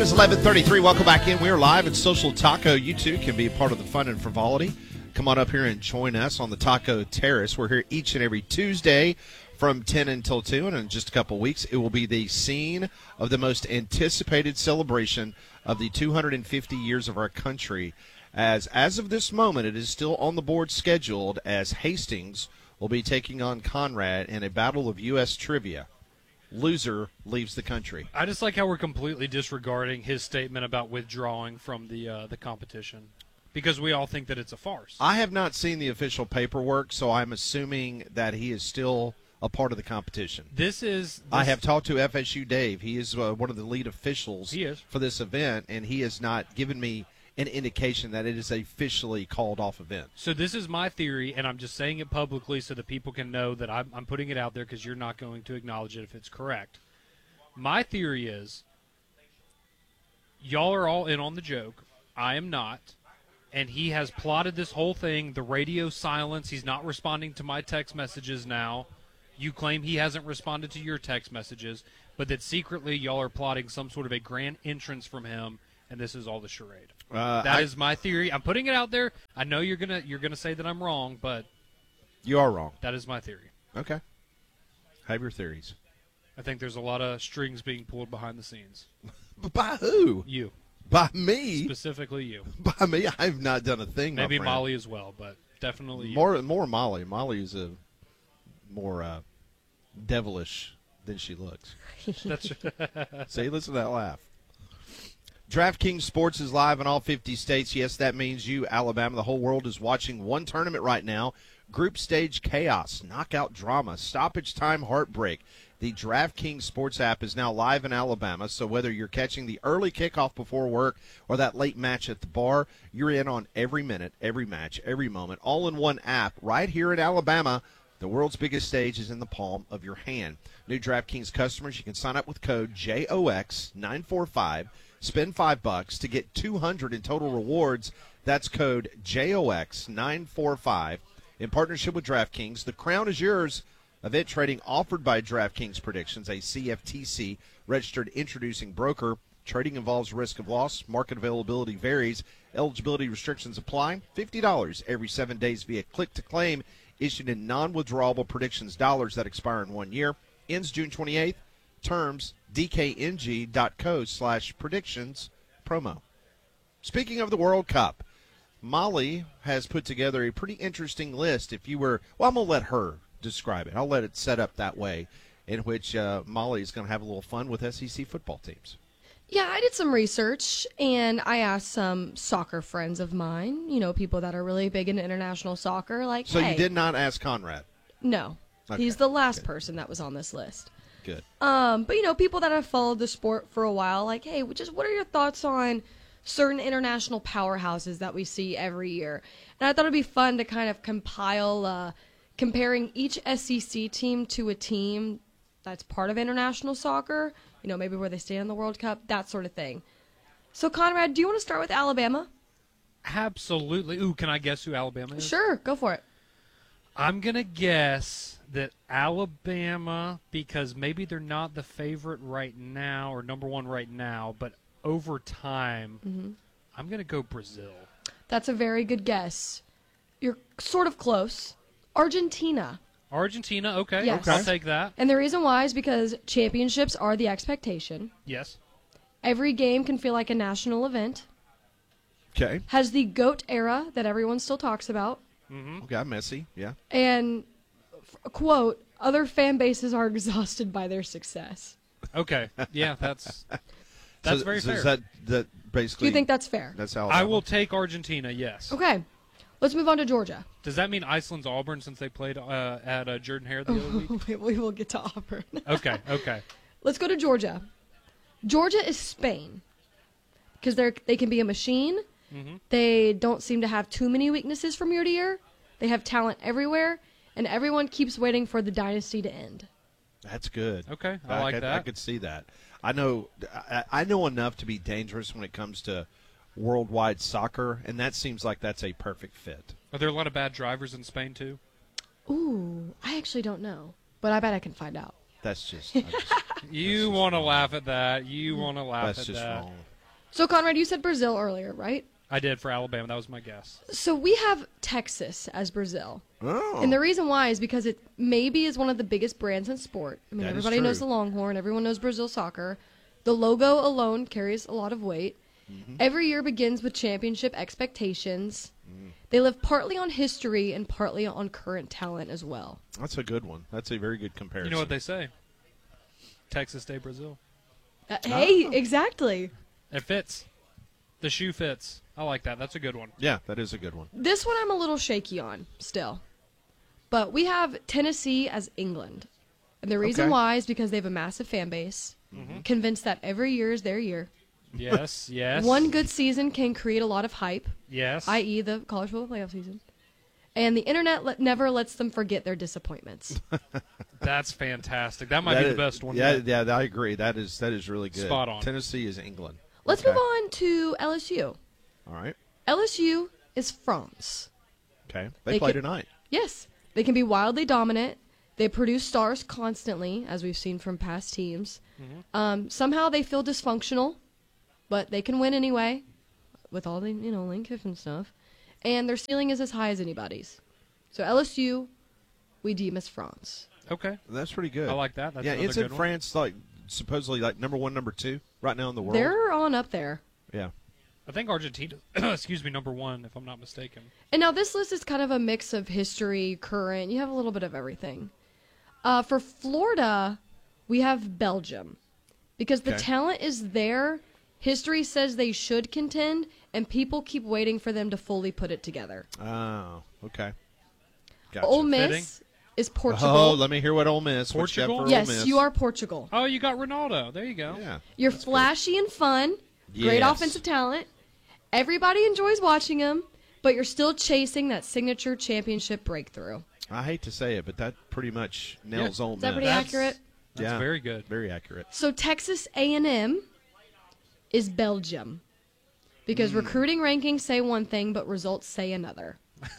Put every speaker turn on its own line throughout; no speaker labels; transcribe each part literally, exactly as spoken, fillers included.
is eleven thirty-three. Welcome back in. We are live at Social Taco. You too can be a part of the fun and frivolity. Come on up here and join us on the Taco Terrace. We're here each and every Tuesday from ten until two, and in just a couple weeks, it will be the scene of the most anticipated celebration of the two hundred fifty years of our country. As as of this moment, it is still on the board scheduled as Hastings will be taking on Conrad in a battle of U S trivia. Loser leaves the country.
I just like how we're completely disregarding his statement about withdrawing from the uh, the competition because we all think that it's a farce.
I have not seen the official paperwork, so I'm assuming that he is still a part of the competition.
This is. This
I have talked to F S U Dave. He is uh, one of the lead officials
he is.
for this event, and he has not given me an indication that it is a officially called off event.
So this is my theory, and I'm just saying it publicly so that people can know that I'm, I'm putting it out there because you're not going to acknowledge it if it's correct. My theory is y'all are all in on the joke. I am not. And he has plotted this whole thing, the radio silence. He's not responding to my text messages now. You claim he hasn't responded to your text messages, but that secretly y'all are plotting some sort of a grand entrance from him, and this is all the charade.
Uh,
That
I,
is my theory. I'm putting it out there. I know you're gonna you're gonna say that I'm wrong, but
you are wrong.
that is my theory.
Okay. Have your theories.
I think there's a lot of strings being pulled behind the scenes.
But by who?
You,
By me?
specifically you.
By me? I've not done a thing, my
Maybe
friend.
Molly as well, but definitely you.
More, more Molly. Molly is a more uh, devilish than she looks.
That's
See, listen to that laugh. DraftKings Sports is live in all fifty states. Yes, that means you, Alabama. The whole world is watching one tournament right now. Group stage chaos, knockout drama, stoppage time heartbreak. The DraftKings Sports app is now live in Alabama, so whether you're catching the early kickoff before work or that late match at the bar, you're in on every minute, every match, every moment, all in one app right here in Alabama. The world's biggest stage is in the palm of your hand. New DraftKings customers, you can sign up with code J O X nine four five. Spend five bucks to get two hundred in total rewards. That's code J O X nine four five. In partnership with DraftKings, the crown is yours. Event trading offered by DraftKings Predictions, a C F T C registered introducing broker. Trading involves risk of loss. Market availability varies. Eligibility restrictions apply. fifty dollars every seven days via click-to-claim. Issued in non-withdrawable predictions dollars that expire in one year. Ends June twenty-eighth. Terms, dkng.co slash predictions promo. Speaking of the World Cup, Molly has put together a pretty interesting list. If you were, well, I'm going to let her describe it. I'll let it set up that way, in which uh, Molly is going to have a little fun with S E C football teams.
Yeah, I did some research, and I asked some soccer friends of mine, you know, people that are really big into international soccer, like,
So
hey,
you did not ask Conrad?
No.
Okay,
He's the last
good.
person that was on this list.
Good.
Um, but, you know, people that have followed the sport for a while, like, hey, just what are your thoughts on certain international powerhouses that we see every year? And I thought it'd be fun to kind of compile uh, comparing each S E C team to a team that's part of international soccer, you know, maybe where they stay in the World Cup, that sort of thing. So, Conrad, do you want to start with Alabama?
absolutely. Ooh, can I guess who Alabama is?
Sure, go for it.
I'm going to guess that Alabama, because maybe they're not the favorite right now or number one right now, but over time,
Mm-hmm.
I'm going to go Brazil.
That's a very good guess. You're sort of close. Argentina.
Argentina, okay.
Yes.
I'll take that.
And the reason why is because championships are the expectation.
Yes.
Every game can feel like a national event.
Okay.
Has the GOAT era that everyone still talks about.
Mm-hmm.
Okay, Messi, yeah.
And, f- quote, other fan bases are exhausted by their success.
Okay. Yeah, that's that's
so,
very
so
fair.
Is that, that basically,
Do you think that's fair?
that's how
I will take Argentina, yes.
Okay. Let's move on to Georgia.
Does that mean Iceland's Auburn since they played uh, at uh, Jordan Hare the other week?
we will get to Auburn.
Okay, okay.
Let's go to Georgia. Georgia is Spain because they they can be a machine.
Mm-hmm.
They don't seem to have too many weaknesses from year to year. They have talent everywhere, and everyone keeps waiting for the dynasty to end.
That's good.
Okay, I like
could,
that.
I could see that. I know I, I know enough to be dangerous when it comes to worldwide soccer, and that seems like that's a perfect fit.
Are there a lot of bad drivers in Spain, too?
Ooh, I actually don't know, but I bet I can find out.
That's just, I just
You
just
want to
wrong.
laugh at that. You want to laugh
that's
at
just
that.
wrong.
So, Conrad, you said Brazil earlier, right?
I did for Alabama. That was my guess.
So we have Texas as Brazil.
Oh.
And the reason why is because it maybe is one of the biggest brands in sport. I mean,
That is
everybody knows the
true.
Longhorn. Everyone knows Brazil soccer. The logo alone carries a lot of weight.
Mm-hmm.
Every year begins with championship expectations.
Mm.
They live partly on history and partly on current talent as well.
That's a good one. That's a very good comparison.
You know what they say? Texas Day Brazil.
Uh, hey,
Oh.
exactly.
It fits. The shoe fits. I like that. That's a good one.
Yeah, that is a good one.
This one I'm a little shaky on still. But we have Tennessee as England. And the reason
Okay.
why is because they have a massive fan base, convinced that every year is their year.
Yes, yes.
One good season can create a lot of hype,
Yes.
that is the college football playoff season. And the internet let, never lets them forget their disappointments.
That's fantastic. That might
That
be
is-
the best one.
Yeah,
yet.
yeah, I agree. That is that is really good.
Spot on.
Tennessee is England.
Let's
Okay.
move on to L S U.
All right.
L S U is France.
Okay. They,
They
play
can-
tonight.
Yes, they can be wildly dominant. They produce stars constantly, as we've seen from past teams. Um, somehow they feel dysfunctional, but they can win anyway, with all the you know Lane Kiffin stuff. And their ceiling is as high as anybody's. So L S U, we deem as France.
Okay.
That's pretty good.
I like that. That's
yeah,
another
isn't
good one.
France like supposedly like number one, number two right now in the world?
They're on up there.
Yeah.
I think Argentina, excuse me, number one, if I'm not mistaken.
And now this list is kind of a mix of history, current. You have a little bit of everything. Uh, for Florida, we have Belgium. Because the
Okay.
talent is there, history says they should contend, and people keep waiting for them to fully put it together.
Oh, okay. Gotcha.
Ole Miss
Fitting.
is Portugal.
Oh, let me hear what Ole Miss. what you got
Portugal?
for Ole
yes,
Miss.
you are Portugal.
Oh, you got Ronaldo. There you go.
Yeah.
You're
that's good.
flashy and fun, great
Yes.
offensive talent. Everybody enjoys watching them, but you're still chasing that signature championship breakthrough.
I hate to say it, but that pretty much nails Ole Miss.
Is that pretty
That's-
accurate?
That's
Yeah.
very good.
Very accurate.
So Texas A and M is Belgium. Because recruiting rankings say one thing, but results say another.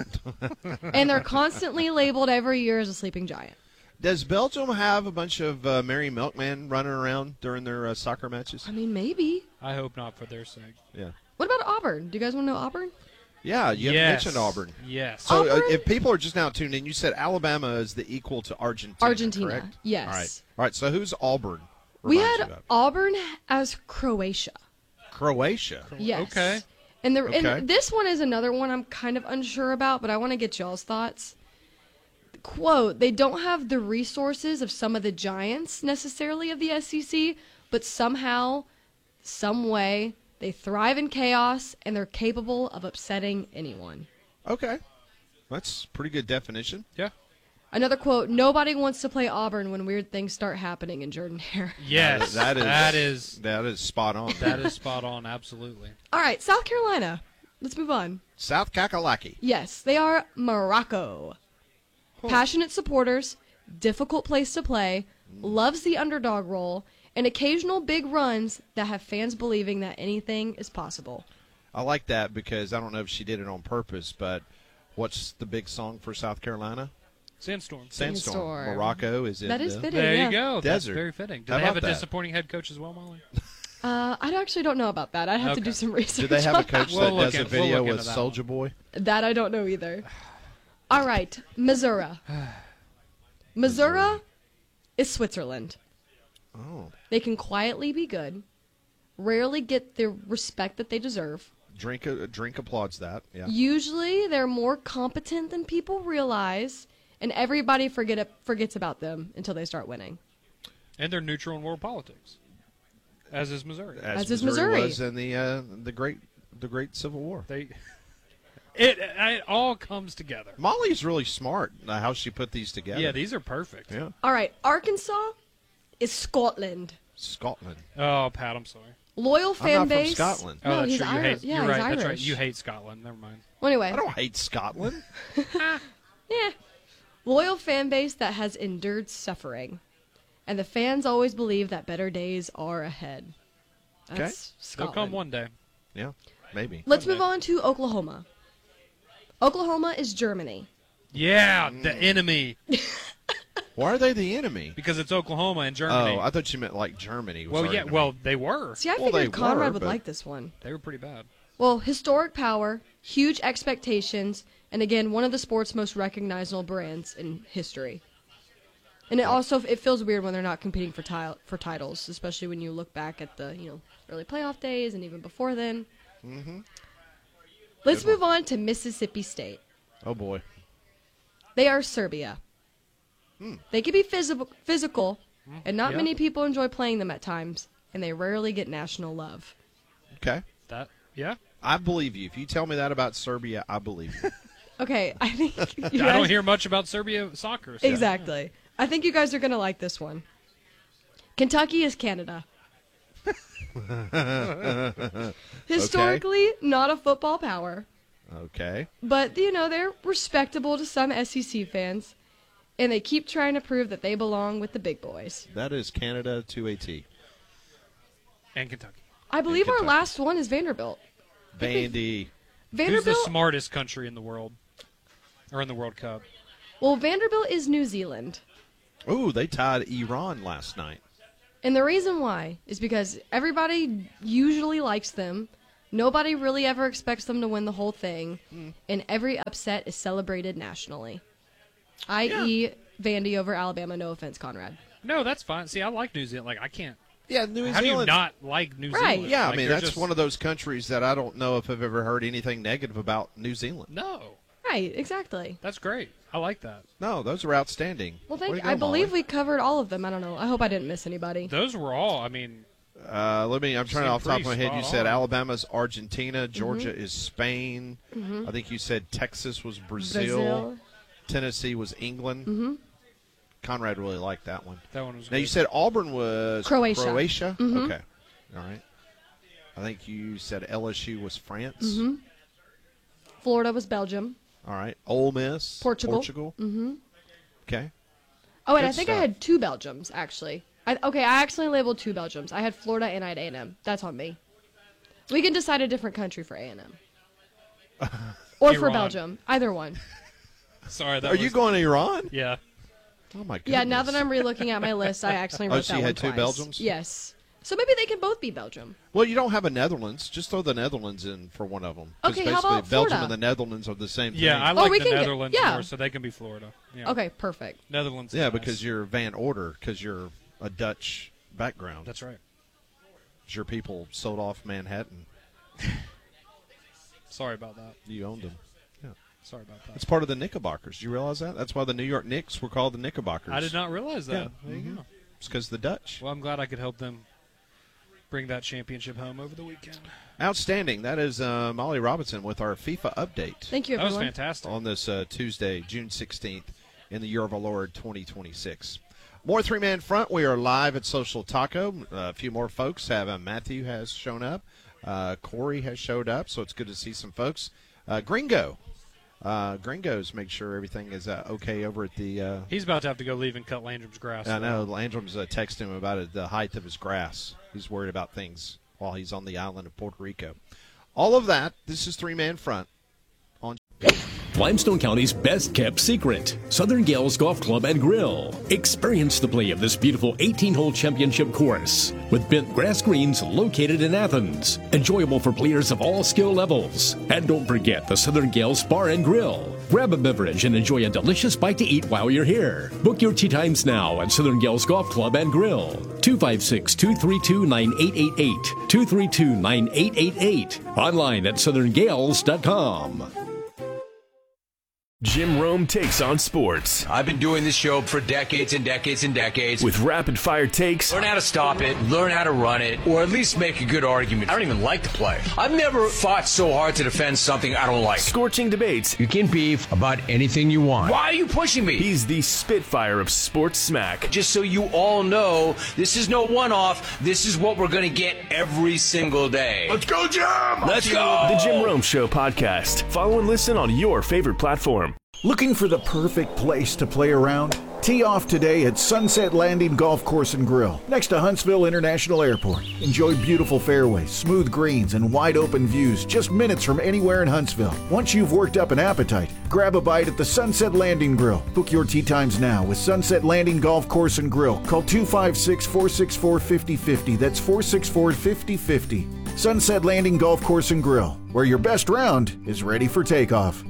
And they're constantly labeled every year as a sleeping giant.
Does Belgium have a bunch of uh, Merry Milkmen running around during their uh, soccer matches?
I mean, maybe.
I hope not for their sake.
Yeah.
What about Auburn? Do you guys want to know Auburn?
Yeah, you
yes.
haven't mentioned Auburn.
Yes.
So uh,
Auburn?
if people are just now tuned in, you said Alabama is the equal to Argentina,
Argentina,
correct?
yes.
All right. All right, so who's Auburn?
We
reminds
had
you of?
Auburn as Croatia.
Croatia.
Yes.
Okay.
And the
Okay.
and this one is another one I'm kind of unsure about, but I want to get y'all's thoughts. Quote, they don't have the resources of some of the giants necessarily of the S E C, but somehow, some way, they thrive in chaos and they're capable of upsetting anyone.
Okay. That's a pretty good definition.
Yeah.
Another quote, nobody wants to play Auburn when weird things start happening in Jordan Hare.
Yes.
That is
That is.
that is spot on.
That is spot on. Absolutely.
All right, South Carolina. Let's move on.
South Kakalaki.
Yes, they are Morocco. Passionate supporters, difficult place to play, loves the underdog role, and occasional big runs that have fans believing that anything is possible.
I like that because I don't know if she did it on purpose, but what's the big song for South Carolina?
Sandstorm.
Sandstorm.
Sandstorm.
Morocco is in
That is
the
fitting.
There
yeah.
you go. That's
Desert.
very fitting. Do
How
they have a
about that?
disappointing head coach as well, Molly?
Uh, I actually don't know about that. I'd have to
Okay.
do some research.
Do they have a
on
coach
We'll
that
look
does a
in- we'll
video
look
with
into that
Soldier Boy?
that? That I don't know either. All right, Missouri. Missouri is Switzerland.
Oh,
They can quietly be good, rarely get the respect that they deserve.
drink uh, drink applauds that. Yeah.
Usually, they're more competent than people realize, and everybody forget forgets about them until they start winning.
And they're neutral in world politics, as is Missouri.
As,
As is
Missouri,
Missouri.
was in the uh, the great the great Civil War.
They, it, it all comes together.
Molly's really smart uh, how she put these together.
Yeah, these are perfect.
Yeah.
All right, Arkansas is Scotland.
Scotland.
Oh, Pat, I'm sorry.
Loyal fan
I'm not from
base.
Scotland.
Oh,
No,
that's
he's
true. You
Irish.
hate.
Yeah,
you're
he's
right.
Irish.
That's right. You hate Scotland. Never mind.
Well, anyway,
I don't hate Scotland.
yeah, loyal fan base that has endured suffering, and the fans always believe that better days are ahead. That's
Okay.
Scotland.
They'll come one day.
Yeah, maybe.
Let's
One
move
day.
on to Oklahoma. Oklahoma is Germany.
Yeah, the enemy.
Why are they the enemy?
Because it's Oklahoma and Germany.
Oh, I thought you meant like Germany. Was
well,
our
yeah,
enemy.
well, they were.
See, I
Well,
figured
they
Conrad
were,
would
but-
like this one.
They were pretty bad.
Well, historic power, huge expectations, and again, one of the sport's most recognizable brands in history. And it also it feels weird when they're not competing for ti- for titles, especially when you look back at the you know early playoff days and even before then.
Mm-hmm.
Let's
Good
move on to Mississippi State.
Oh boy.
They are Serbia.
Hmm.
They can be physical, physical, and not
yeah.
many people enjoy playing them at times, and they rarely get national love.
Okay.
That, yeah.
I believe you. If you tell me that about Serbia, I believe you.
Okay, I think you
I
guys-
don't hear much about Serbia soccer. So.
Exactly. I think you guys are going to like this one. Kentucky is Canada. Historically, not a football power,
Okay.
but, you know, they're respectable to some S E C fans, and they keep trying to prove that they belong with the big boys.
That is Canada to a T.
And Kentucky.
I believe our
Kentucky.
last one is Vanderbilt.
Vandy.
Who's
Vanderbilt.
the smartest country in the world? Or in the World Cup?
Well, Vanderbilt is New Zealand.
Ooh, they tied Iran last night.
And the reason why is because everybody usually likes them. Nobody really ever expects them to win the whole thing.
Mm.
And every upset is celebrated nationally. that is. Vandy over Alabama. No offense, Conrad.
No, that's fine. See, I like New Zealand. Like, I can't.
Yeah, New
How do you
Zealand.
not like New
Right.
Zealand?
Yeah, I
Like,
mean
they're
that's
just-
one of those countries that I don't know if I've ever heard anything negative about New Zealand.
No,
Right, exactly.
that's great. I like that.
No, those are outstanding.
Well,
Way
thank
to
you.
go,
I believe
Molly.
we covered all of them. I don't know. I hope I didn't miss anybody.
Those were all. I mean,
Uh, let me. I'm trying
Seemed
off the top of my
pretty
head. You
spot
said
on.
Alabama's Argentina, Georgia is Spain. I think you said Texas was Brazil.
Brazil.
Tennessee was England.
Mm-hmm.
Conrad really liked that one.
that one was
Now
good.
you said Auburn was
Croatia.
Croatia?
Mhm.
Okay, all right. I think you said L S U was France.
Mm-hmm. Florida was Belgium.
All right. Ole Miss,
Portugal.
Portugal.
Mm-hmm.
Okay.
Oh, and
Good
I think I
stuff.
had two Belgiums, actually. I, okay, I actually labeled two Belgiums. I had Florida and I had A and M. That's on me. We can decide a different country for A and M. Or for
Iran.
Belgium. Either one.
Sorry, that
Are
was,
you going to Iran?
Yeah.
Oh my goodness.
Yeah, now that I'm re-looking at my list, I actually wrote
Oh, so
that
you
one
had two
twice.
Belgiums?
Yes. So maybe they can both be Belgium.
Well, you don't have a Netherlands. Just throw the Netherlands in for one of them. 'Cause
Okay, how
basically
about
Belgium
Florida?
and the Netherlands are the same thing.
Yeah, I
Oh,
like
we
the
can get-
Netherlands
yeah.
more, so they can be Florida. Yeah.
Okay, perfect.
Netherlands. is
Yeah,
nice.
because you're Van Order, because you're a Dutch background.
That's right.
Your people sold off Manhattan.
Sorry about that.
You owned them. Yeah.
Sorry about that.
It's part of the Knickerbockers. Do you realize that? That's why the New York Knicks were called the Knickerbockers.
I did not realize that.
Yeah.
There you go.
It's because the Dutch.
Well, I'm glad I could help them bring that championship home over the weekend.
Outstanding. That is uh, Molly Robinson with our FIFA update
Thank you,
That was
everyone.
fantastic.
on this uh, Tuesday, June sixteenth, in the year of our Lord twenty twenty-six. More three-man front. We are live at Social Taco. Uh, a few more folks have. Uh, Matthew has shown up. Uh, Corey has showed up, so it's good to see some folks. Uh, Gringo. Uh, Gringo's make sure everything is uh, okay over at the uh,
He's about to have to go leave and cut Landrum's grass.
I know. Landrum's uh, texting him about it, the height of his grass. He's worried about things while he's on the island of Puerto Rico. All of that. This is Three Man Front on.
Limestone County's best-kept secret, Southern Gales Golf Club and Grill. Experience the play of this beautiful eighteen-hole championship course with bent grass greens located in Athens. Enjoyable for players of all skill levels. And don't forget the Southern Gales Bar and Grill. Grab a beverage and enjoy a delicious bite to eat while you're here. Book your tee times now at Southern Gales Golf Club and Grill. two five six, two three two, nine eight eight eight. two three two, nine eight eight eight. Online at southern gales dot com.
Jim Rome takes on sports
I've been doing this show for decades and decades and decades.
with rapid fire takes,
Learn how to stop it, learn how to run it, or at least make a good argument. I don't even like to play. I've never fought so hard to defend something I don't like.
scorching debates.
You can beef about anything you want. Why are you pushing me?
He's the spitfire of sports smack.
Just so you all know, this is no one-off. This is what we're going to get every single day. Let's go, Jim! Let's go!
The Jim Rome Show podcast. Follow and listen on your favorite platform.
Looking for the perfect place to play around? Tee off today at Sunset Landing Golf Course and Grill, next to Huntsville International Airport. Enjoy beautiful fairways, smooth greens, and wide-open views just minutes from anywhere in Huntsville. Once you've worked up an appetite, grab a bite at the Sunset Landing Grill. Book your tee times now with Sunset Landing Golf Course and Grill. Call two five six, four six four, five oh five oh. That's four six four, five oh five oh. Sunset Landing Golf Course and Grill, where your best round is ready for takeoff.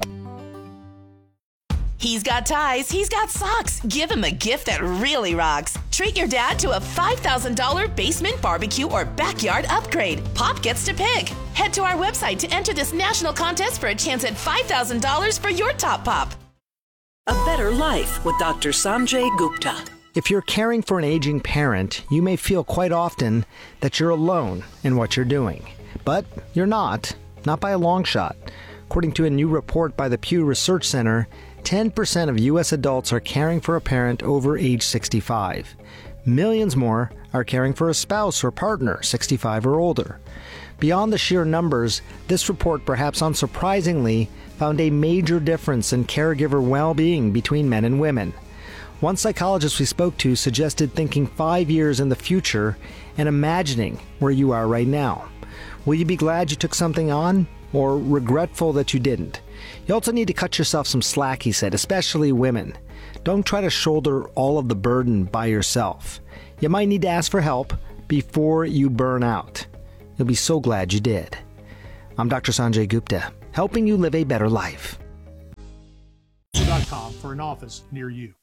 He's got ties, he's got socks. Give him a gift that really rocks. Treat your dad to a five thousand dollars basement barbecue or backyard upgrade. Pop gets to pick. Head to our website to enter this national contest for a chance at five thousand dollars for your top pop.
A better life with Doctor Sanjay Gupta.
If you're caring for an aging parent, you may feel quite often that you're alone in what you're doing. But you're not, not by a long shot. According to a new report by the Pew Research Center, ten percent of U S adults are caring for a parent over age sixty-five. Millions more are caring for a spouse or partner sixty-five or older. Beyond the sheer numbers, this report, perhaps unsurprisingly, found a major difference in caregiver well-being between men and women. One psychologist we spoke to suggested thinking five years in the future and imagining where you are right now. Will you be glad you took something on, or regretful that you didn't? You also need to cut yourself some slack, he said, especially women. Don't try to shoulder all of the burden by yourself. You might need to ask for help before you burn out. You'll be so glad you did. I'm Doctor Sanjay Gupta, helping you live a better life.
dot com for an office near you.